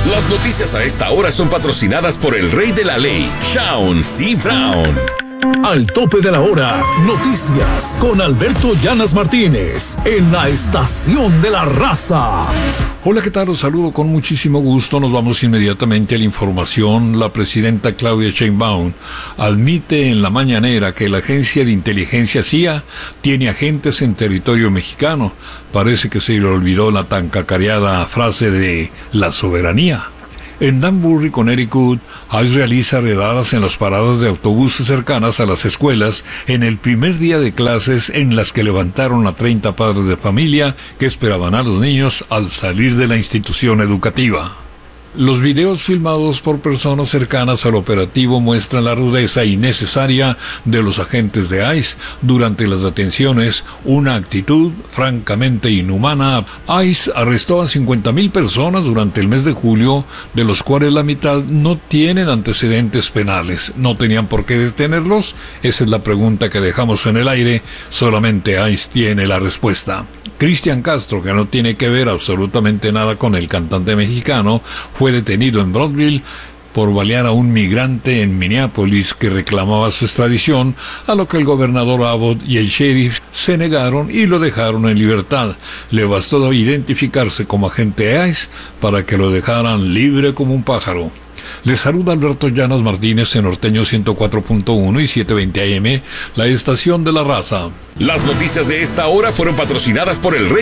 Las noticias a esta hora son patrocinadas por el rey de la ley, Shaun C. Brown. Al tope de la hora, noticias con Alberto Llanas Martínez en la Estación de la Raza. Hola, ¿qué tal? Los saludo con muchísimo gusto. Nos vamos inmediatamente a la información. La presidenta Claudia Sheinbaum admite en la mañanera que la agencia de inteligencia CIA tiene agentes en territorio mexicano. Parece que se le olvidó la tan cacareada frase de la soberanía. En Danbury, Connecticut, ICE realiza redadas en las paradas de autobuses cercanas a las escuelas en el primer día de clases, en las que levantaron a 30 padres de familia que esperaban a los niños al salir de la institución educativa. Los videos filmados por personas cercanas al operativo muestran la rudeza innecesaria de los agentes de ICE durante las detenciones, una actitud francamente inhumana. ICE arrestó a 50,000 personas durante el mes de julio, de los cuales la mitad no tienen antecedentes penales. ¿No tenían por qué detenerlos? Esa es la pregunta que dejamos en el aire. Solamente ICE tiene la respuesta. Cristian Castro, que no tiene que ver absolutamente nada con el cantante mexicano, fue detenido en Broadville por balear a un migrante en Minneapolis que reclamaba su extradición, a lo que el gobernador Abbott y el sheriff se negaron y lo dejaron en libertad. Le bastó identificarse como agente ICE para que lo dejaran libre como un pájaro. Les saluda Alberto Llanas Martínez en Norteño 104.1 y 720 AM, la Estación de la Raza. Las noticias de esta hora fueron patrocinadas por el rey